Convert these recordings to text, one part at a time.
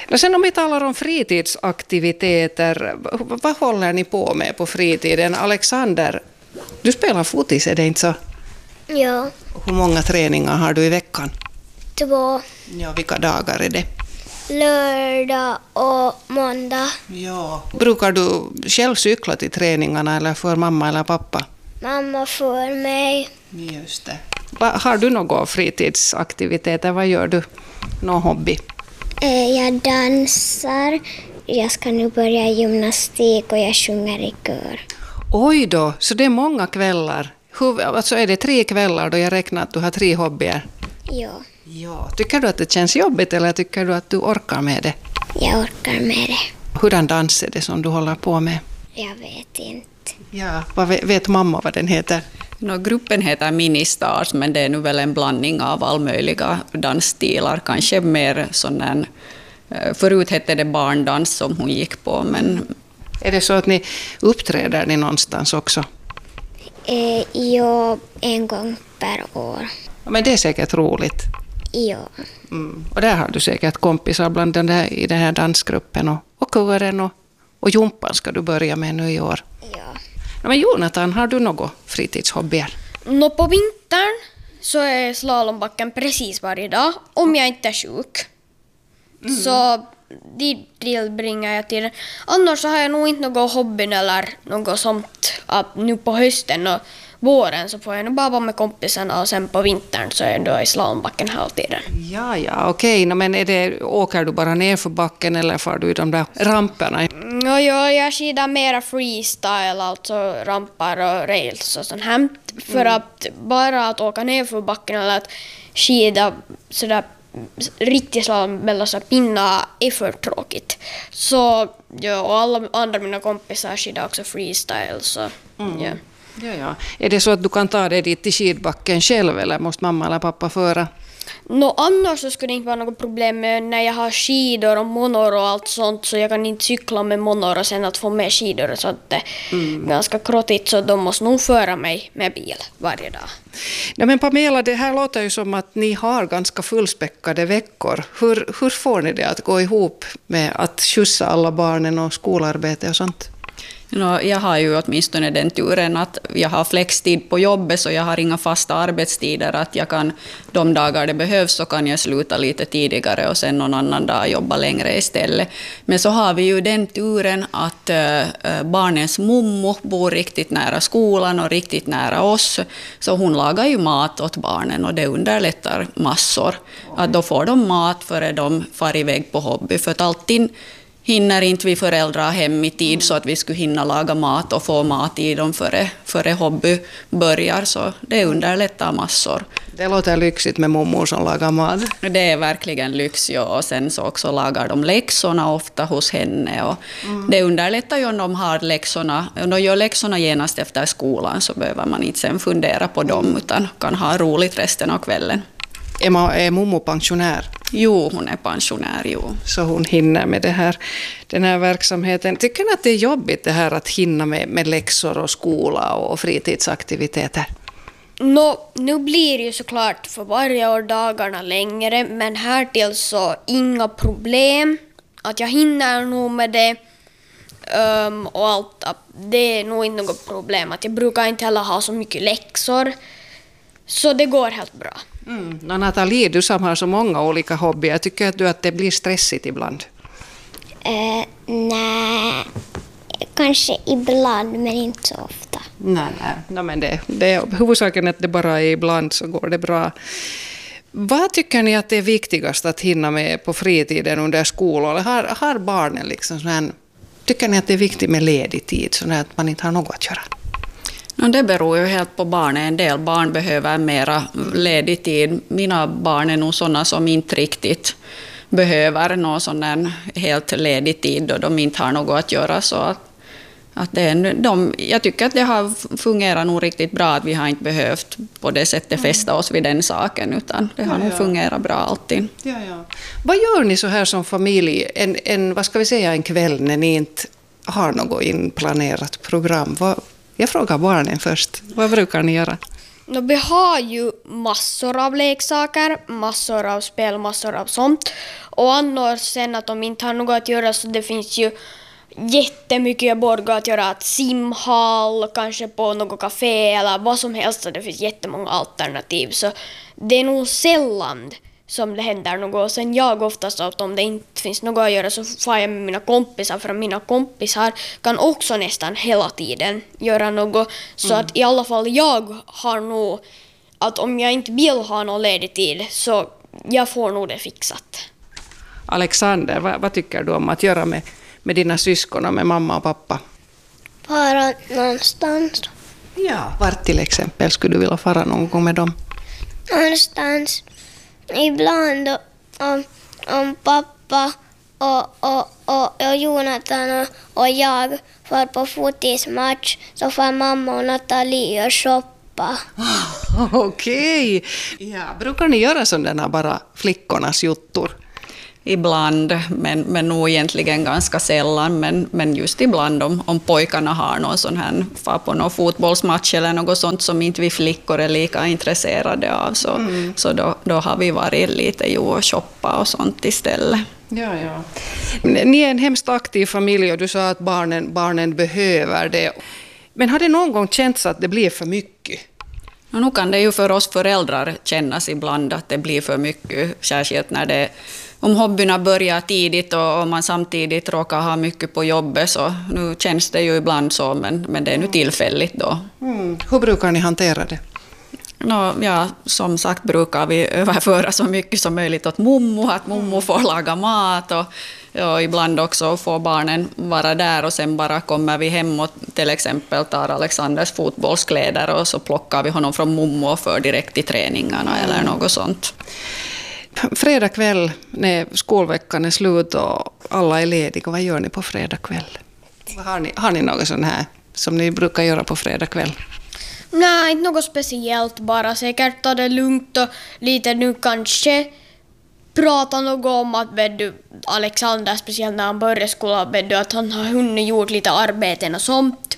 Och sen om vi talar om fritidsaktiviteter, vad håller ni på med på fritiden? Alexander, du spelar fotis, är det inte så? Ja, Hur många träningar har du i veckan? 2. Ja, vilka dagar är det? Lördag och måndag. Ja. Brukar du själv cykla till träningarna eller för mamma eller pappa? Mamma får mig. Just det. Har du några fritidsaktiviteter? Vad gör du? Någon hobby? Jag dansar. Jag ska nu börja gymnastik och jag sjunger i kör. Oj då, så det är många kvällar. Alltså är det 3 kvällar då jag räknar att du har 3 hobbyer? Ja, Ja. Tycker du att det känns jobbigt eller tycker du att du orkar med det? jag orkar med det. Hurdan dans är det som du håller på med? Jag vet inte. Ja, vet mamma vad den heter? Gruppen heter Ministars, men det är nu väl en blandning av all möjliga dansstilar. Kanske mer sån där, förut hette det barndans som hon gick på. Men Är det så att ni uppträder ni någonstans också? Ja, en gång per år. Ja, men det är säkert roligt. Ja, Och där har du säkert kompisar bland i den här dansgruppen och kören och jumpan ska du börja med nu i år. ja. Ja, men Jonathan, har du något fritidshobbyer? På vintern så är slalombacken precis varje dag om jag inte är sjuk. Så dit tillbringar jag tiden. Annars så har jag nog inte någon hobby eller något sånt. Att nu på hösten och våren så får jag nog bara vara med kompisarna och sen på vintern så är jag då i slalombacken hela tiden. Ja, okej. Men åker du bara ner för backen eller far du i de där ramperna? Jag skidar mera freestyle, alltså rampar och rails och sånt här. För att bara att åka ner för backen eller att skida sådär riktigt slalom mellan så pinnar är för tråkigt. Så ja, och alla andra mina kompisar skidar också freestyle. Så, ja. Ja. Är det så att du kan ta dig dit till skidbacken själv eller måste mamma eller pappa föra? Annars så skulle det inte vara något problem med när jag har skidor och monor och allt sånt, så jag kan inte cykla med monor och sen att få med skidor så att det är ganska krottigt, så de måste nog föra mig med bil varje dag. Ja, men Pamela, det här låter ju som att ni har ganska fullspäckade veckor. Hur får ni det att gå ihop med att skjutsa alla barnen och skolarbete och sånt? jag har ju åtminstone den turen att jag har flextid på jobbet, så jag har inga fasta arbetstider. Att jag kan, de dagar det behövs så kan jag sluta lite tidigare och sen någon annan dag jobba längre istället. Men så har vi ju den turen att barnens mommo bor riktigt nära skolan och riktigt nära oss. Så hon lagar ju mat åt barnen och det underlättar massor. Att då får de mat före de far iväg på hobby, för att alltid hinner inte vi föräldrar hem i tid så att vi skulle hinna laga mat och få mat i dem före hobby börjar, så det underlättar massor. Det låter lyxigt med mormor som lagar mat. Det är verkligen lyx, ja. Och sen så också lagar de läxorna ofta hos henne. Och det underlättar ju om de har läxorna. Om de gör läxorna genast efter skolan så behöver man inte sen fundera på dem utan kan ha roligt resten av kvällen. Är mormor pensionär? Jo, hon är pensionär, jo. Så hon hinner med den här verksamheten. Tycker ni att det är jobbigt det här att hinna med läxor och skola och fritidsaktiviteter? Nu blir det ju såklart för varje år dagarna längre, men här till så inga problem. Att jag hinner nog med det och allt. Det är nog inte något problem. Att jag brukar inte heller ha så mycket läxor. Så det går helt bra. Nathalie, du som har så många olika hobbyer, tycker du att det blir stressigt ibland? Nej, kanske ibland men inte så ofta. Nej, men det huvudsaken är att det bara är ibland så går det bra. Vad tycker ni att det är viktigast att hinna med på fritiden under skolår? Har barnen liksom sån här, tycker ni att det är viktigt med ledig tid så att man inte har något att göra? Det beror ju helt på barnen. En del barn behöver mera ledig tid. Mina barn är nog sådana som inte riktigt behöver någon sån här helt ledig tid då de inte har något att göra. Så att jag tycker att det har fungerat nog riktigt bra, att vi har inte behövt på det sättet fästa oss vid den saken, utan det har nog fungerat bra alltid. Ja. Vad gör ni så här som familj en kväll när ni inte har något inplanerat program? Jag frågar barnen först. Vad brukar ni göra? Vi har ju massor av leksaker, massor av spel, massor av sånt. Och annars sen att de inte har något att göra så det finns ju jättemycket borgar att göra. Att simhall, kanske på något café eller vad som helst. Så det finns jättemånga alternativ. Så det är nog sällan som det händer något. Och sen jag oftast att om det inte finns något att göra så får jag med mina kompisar. För mina kompisar kan också nästan hela tiden göra något. Så att i alla fall jag har nog att om jag inte vill ha någon ledig tid så jag får nog det fixat. Alexander, vad tycker du om att göra med dina syskon och med mamma och pappa? Fara någonstans. Ja, vart till exempel skulle du vilja fara någon gång med dem? Någonstans. Ibland om pappa och Jonathan och jag får på fotismatch så får mamma och Nathalie och shoppa. Okej. Ja, brukar ni göra sådana bara flickornas juttor? Ibland, men nog egentligen ganska sällan. Men just ibland om pojkarna har någon sån här, far på någon fotbollsmatch eller något sånt som inte vi flickor är lika intresserade av, så då har vi varit lite och shoppa och sånt istället. Ja. Ni är en hemskt aktiv familj och du sa att barnen behöver det. Men har det någon gång känts att det blir för mycket? Och nu kan det ju för oss föräldrar kännas ibland att det blir för mycket, särskilt när om hobbyerna börjar tidigt och man samtidigt råkar ha mycket på jobbet, så nu känns det ju ibland så, men det är nu tillfälligt då. Hur brukar ni hantera det? Som sagt brukar vi överföra så mycket som möjligt åt mommo, att mommo får laga mat och ibland också får barnen vara där och sen bara kommer vi hem och till exempel tar Alexanders fotbollskläder och så plockar vi honom från mommo och för direkt till träningarna eller något sånt. Fredag kväll när skolveckan är slut och alla är lediga, vad gör ni på fredag kväll? Har ni något sånt här som ni brukar göra på fredag kväll? Nej, inte något speciellt, bara säkert ta det lugnt och lite nu kanske prata något om att Alexander, speciellt när han börjar skolan, att han har hunnit gjort lite arbeten och sånt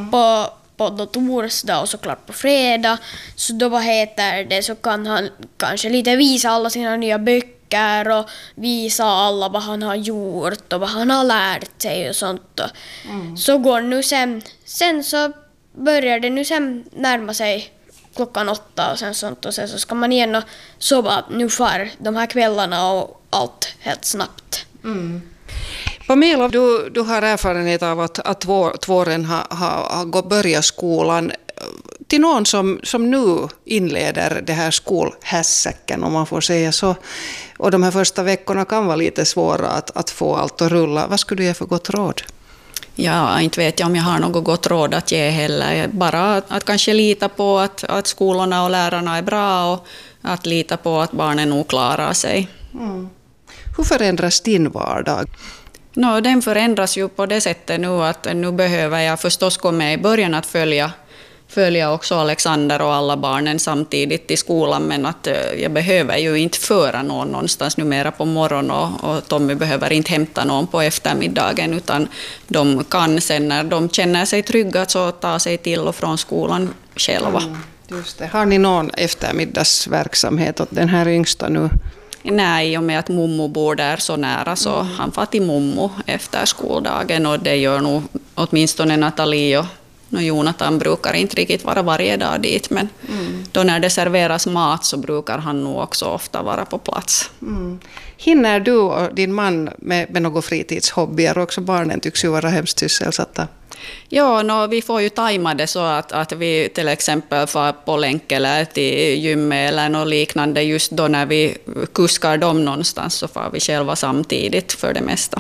på torsdag och såklart på fredag. Så då så kan han kanske lite visa alla sina nya böcker och visa alla vad han har gjort och vad han har lärt sig och sånt. Så går nu sen så börjar det nu sen närma sig 8:00 och sen sånt och sen så ska man igen och sova nu för de här kvällarna och allt helt snabbt. Pamela, du har erfarenhet av att tvåren har börjat skolan. Till någon som nu inleder det här skolhässäcken, om man får säga så, och de här första veckorna kan vara lite svåra att få allt att rulla. Vad skulle du ge för gott råd? Ja, inte vet jag om jag har något gott råd att ge heller. Bara att kanske lita på att skolorna och lärarna är bra och att lita på att barnen nog klarar sig. Hur förändras din vardag? Den förändras ju på det sättet nu att nu behöver jag förstås komma i början att följa också Alexander och alla barnen samtidigt i skolan, men att jag behöver ju inte föra någon någonstans numera på morgonen och Tommy behöver inte hämta någon på eftermiddagen, utan de kan sen när de känner sig trygga så ta sig till och från skolan själva. Just det. Har ni någon eftermiddagsverksamhet åt den här yngsta nu? Nej, i och med att mommo bor där så nära så han får till mommo efter skoldagen, och det gör nog åtminstone Nathalie och Jonathan brukar inte riktigt vara varje dag dit, men då när det serveras mat så brukar han nog också ofta vara på plats. Hinner du och din man med några fritidshobbier? Också barnen tycks ju vara hemskt sysselsatta. Ja, vi får ju tajma det så att vi till exempel får på länk eller till gymmet eller något liknande. Just då när vi kuskar dem någonstans så får vi själva samtidigt för det mesta.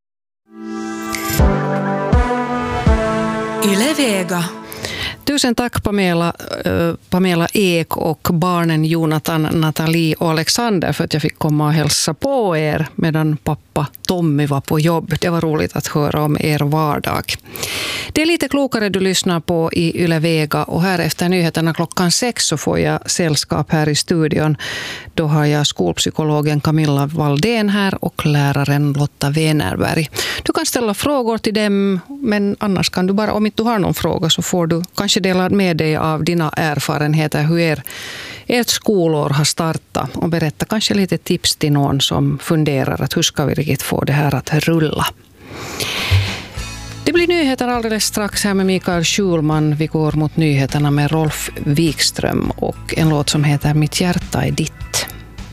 Yle Vega. Tusen tack Pamela Ek och barnen Jonathan, Nathalie och Alexander för att jag fick komma och hälsa på er medan pappa Tommy var på jobb. Det var roligt att höra om er vardag. Det är lite klokare du lyssnar på i Yle Vega, och här efter nyheterna 6:00 så får jag sällskap här i studion. Då har jag skolpsykologen Camilla Valdén här och läraren Lotta Wenerberg. Du kan ställa frågor till dem, men annars kan du bara, om inte du har någon fråga så får du kanske dela med dig av dina erfarenheter, hur ert skolår har startat, och berätta kanske lite tips till någon som funderar att hur ska vi riktigt få det här att rulla. Det blir nyheter alldeles strax här med Mikael Schulman. Vi går mot nyheterna med Rolf Wikström och en låt som heter Mitt hjärta är ditt.